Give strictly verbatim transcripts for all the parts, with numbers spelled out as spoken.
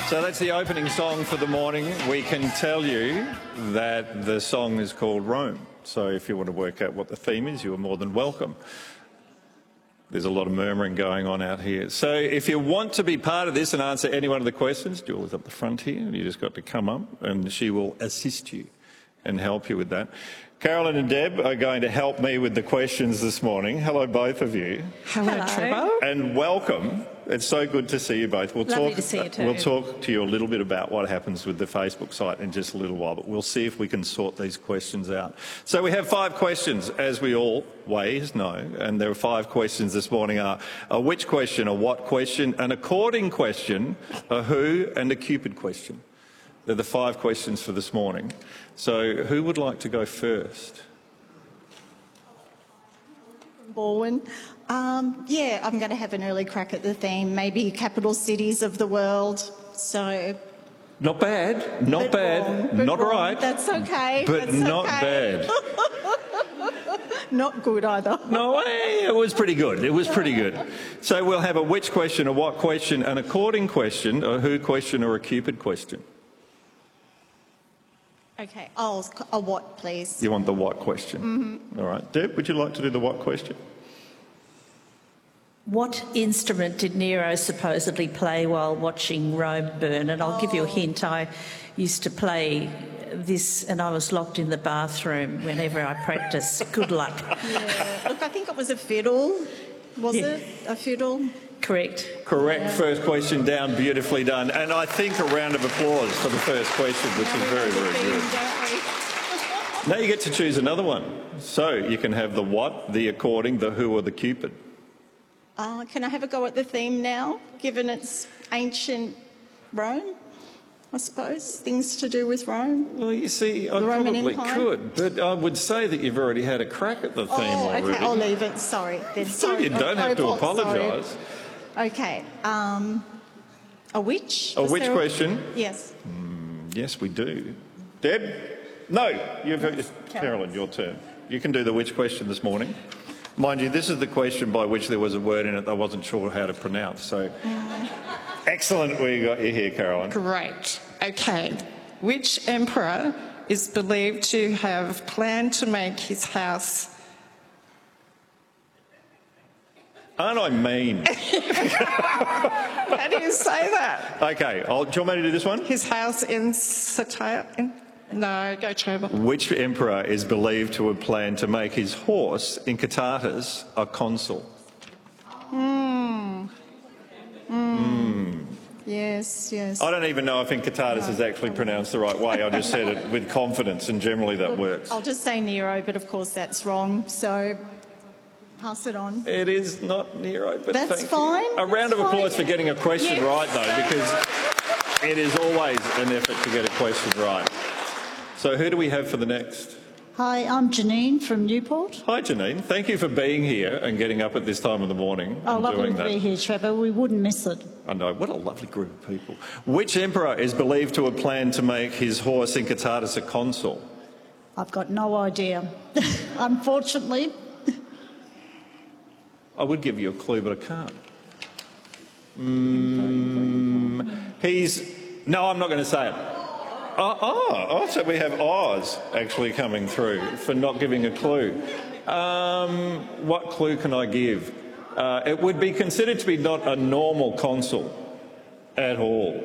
So that's the opening song for the morning. We can tell you that the song is called Rome. So if you want to work out what the theme is, you are more than welcome. There's a lot of murmuring going on out here. So if you want to be part of this and answer any one of the questions, Julie's up the front here. You just got to come up and she will assist you and help you with that. Carolyn and Deb are going to help me with the questions this morning. Hello, both of you. Hello, Hello. Trevor. And welcome. It's so good to see you both. We'll Lovely talk, to see you too. We'll talk to you a little bit about what happens with the Facebook site in just a little while, but we'll see if we can sort these questions out. So we have five questions, as we always know, and there are five questions this morning. Are a which question, a what question, an according question, a who, and a Cupid question. They're the five questions for this morning. So who would like to go first? Baldwin. Um, yeah, I'm going to have an early crack at the theme, maybe capital cities of the world. So, not bad, not bad, wrong, not wrong. right. That's okay. But That's not okay. bad. Not good either. No, it was pretty good. It was pretty good. So we'll have a which question, a what question, an according question, a who question, or a Cupid question. Okay, oh, a what, please? You want the what question? Mm-hmm. All right. Deb, would you like to do the what question? What instrument did Nero supposedly play while watching Rome burn? And I'll oh. give you a hint. I used to play this and I was locked in the bathroom whenever I practiced. Good luck. Yeah. Look, I think it was a fiddle. Was yeah. it a fiddle? Correct. Correct. Yeah. First question down, beautifully done. And I think a round of applause for the first question, which is very, very good. Now you get to choose another one. So you can have the what, the according, the who, or the Cupid. Uh, can I have a go at the theme now, given it's ancient Rome, I suppose, things to do with Rome? Well, you see, I the probably Empire? could, but I would say that you've already had a crack at the theme oh, already. Okay, I'll leave it. Sorry. Then, sorry. You don't have to apologise. Okay. Um, a which? A Was which there question? A... Yes. Mm, yes, we do. Deb? No. You've, Carolyn. Carolyn, your turn. You can do the which question this morning. Mind you, this is the question by which there was a word in it I wasn't sure how to pronounce. So, mm. Excellent we got you here, Caroline. Great. Okay. Which emperor is believed to have planned to make his house... Aren't I mean? How do you say that? Okay. I'll, do you want me to do this one? His house in Satire... No, go Trevor. Which emperor is believed to have planned to make his horse, Incitatus, a consul? Hmm. Mm. Mm. Yes, yes. I don't even know if Incitatus no. is actually pronounced the right way. I just said it with confidence, and generally that Look, works. I'll just say Nero, but of course that's wrong, so pass it on. It is not Nero, but that's thank fine. You. A round that's of applause fine. for getting a question yes. right, though, because it is always an effort to get a question right. So who do we have for the next? Hi, I'm Janine from Newport. Hi, Janine. Thank you for being here and getting up at this time of the morning. Oh, and lovely doing to that. be here, Trevor. We wouldn't miss it. I know. What a lovely group of people. Which emperor is believed to have planned to make his horse Incitatus a consul? I've got no idea. Unfortunately. I would give you a clue, but I can't. Mm, he's... No, I'm not going to say it. Oh, oh, oh, so we have Oz actually coming through for not giving a clue. Um, what clue can I give? Uh, it would be considered to be not a normal consul at all.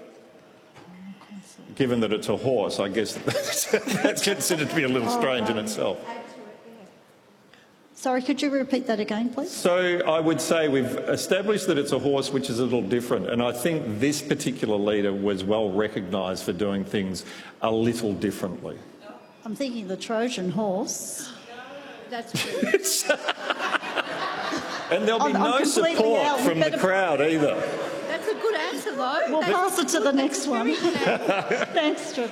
Given that it's a horse, I guess that's, that's considered to be a little strange in itself. Sorry, could you repeat that again, please? So I would say we've established that it's a horse which is a little different, and I think this particular leader was well recognised for doing things a little differently. I'm thinking the Trojan horse. That's true. And there'll be I'm, no I'm support out. from the crowd either. That's a good answer, though. We'll pass it to the next one. Thanks, Trevor.